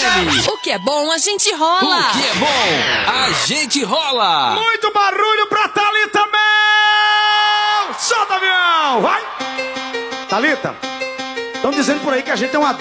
FM. O que é bom, a gente rola. O que é bom, a gente rola. Muito barulho pra Thalita Mel! Solta, avião! Vai! Thalita, estão dizendo por aí que a gente é uma